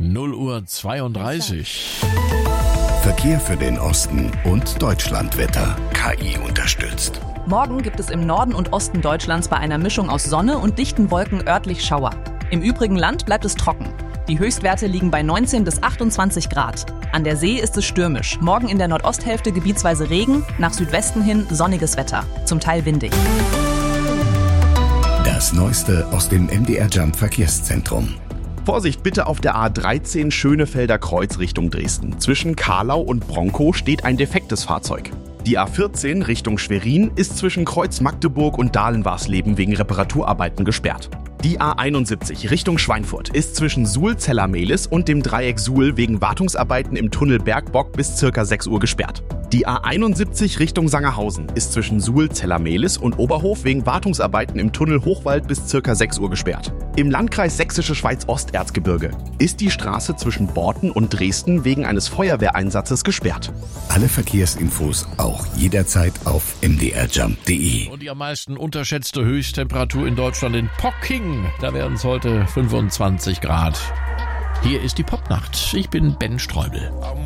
0:32. Verkehr für den Osten und Deutschlandwetter. KI unterstützt. Morgen gibt es im Norden und Osten Deutschlands bei einer Mischung aus Sonne und dichten Wolken örtlich Schauer. Im übrigen Land bleibt es trocken. Die Höchstwerte liegen bei 19 bis 28 Grad. An der See ist es stürmisch. Morgen in der Nordosthälfte gebietsweise Regen, nach Südwesten hin sonniges Wetter, zum Teil windig. Das Neueste aus dem MDR Jump Verkehrszentrum. Vorsicht bitte auf der A13 Schönefelder Kreuz Richtung Dresden. Zwischen Karlau und Bronkow steht ein defektes Fahrzeug. Die A14 Richtung Schwerin ist zwischen Kreuz Magdeburg und Dahlen-Warsleben wegen Reparaturarbeiten gesperrt. Die A71 Richtung Schweinfurt ist zwischen Suhl-Zellermehlis und dem Dreieck Suhl wegen Wartungsarbeiten im Tunnel Bergbock bis ca. 6 Uhr gesperrt. Die A71 Richtung Sangerhausen ist zwischen Suhl-Zellermehlis und Oberhof wegen Wartungsarbeiten im Tunnel Hochwald bis ca. 6 Uhr gesperrt. Im Landkreis Sächsische Schweiz-Osterzgebirge ist die Straße zwischen Borten und Dresden wegen eines Feuerwehreinsatzes gesperrt. Alle Verkehrsinfos auch jederzeit auf mdrjump.de. Und die am meisten unterschätzte Höchsttemperatur in Deutschland in Pocking. Da werden es heute 25 Grad. Hier ist die Popnacht. Ich bin Ben Streubel.